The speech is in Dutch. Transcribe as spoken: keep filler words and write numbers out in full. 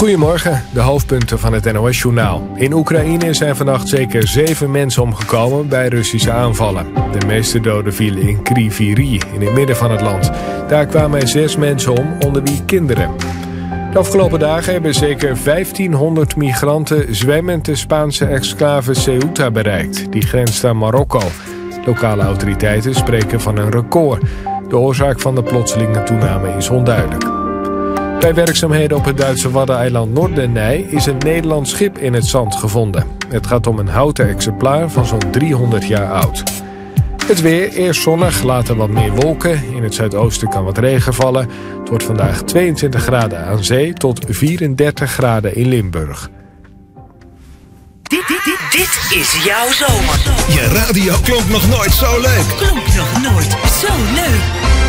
Goedemorgen, de hoofdpunten van het N O S-journaal. In Oekraïne zijn vannacht zeker zeven mensen omgekomen bij Russische aanvallen. De meeste doden vielen in Kryvyi Rih, in het midden van het land. Daar kwamen zes mensen om, onder wie kinderen. De afgelopen dagen hebben zeker vijftienhonderd migranten zwemmend de Spaanse exclave Ceuta bereikt. Die grenst aan Marokko. Lokale autoriteiten spreken van een record. De oorzaak van de plotselinge toename is onduidelijk. Bij werkzaamheden op het Duitse waddeneiland Norderney is een Nederlands schip in het zand gevonden. Het gaat om een houten exemplaar van zo'n driehonderd jaar oud. Het weer, eerst zonnig, later wat meer wolken. In het zuidoosten kan wat regen vallen. Het wordt vandaag tweeëntwintig graden aan zee tot vierendertig graden in Limburg. Dit, dit, dit, dit is jouw zomer. Je radio klonk nog nooit zo leuk. Klonk nog nooit zo leuk.